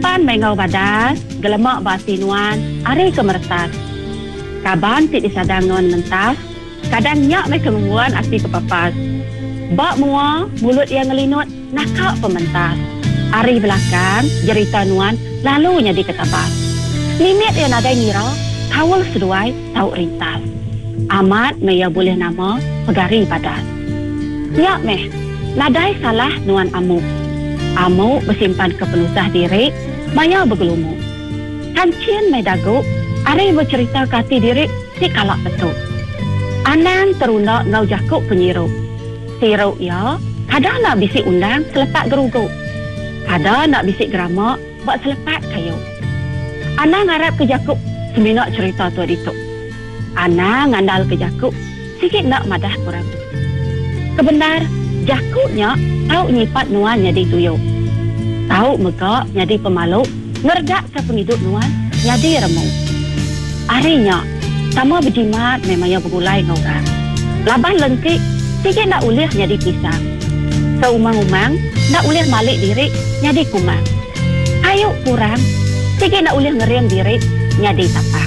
Selepan mengau badas, gelemak basi nuan, ari kemertas. Kaban ti disadang nuan mentas, kadang nyak mai kemumuan asli kepapas. Bak mua, mulut yang ngelinut, nakak pementas. Ari belakang, jerita nuan, lalunya diketabas. Limit yang ada ngira, kawal seduai, tau rintas. Amat maya boleh nama, pegari badas. Ya meh, nadai salah nuan amuk. Amuk bersimpan kepenusah diri, maya bergelumuk. Kancin mai daguk, ari bercerita kati diri, si kalak betul. Anang terundak ngau jakuk penyiruk. Siruk ya, kadang nak bisik undang selepat geruguk. Kadang nak bisik geramak, buat selepat kayu. Anang harap ke jakuk, seminak cerita tu adituk. Anang ngandal ke jakuk, sikit nak madah kurang. Kebenar, jakuknya tahu nyipat nuan jadi tuyuk. Tahu megak jadi pemaluk, ngerdak ke penghidup nuan jadi remuk. Arinya, sama berjimat memangnya bergulai ngorang. Laban lengkik, sikit nak ulih jadi pisang. Seumang-umang, nak ulih malik diri jadi kumang. Ayuk kurang, sikit nak ulih ngeriam diri jadi tapah.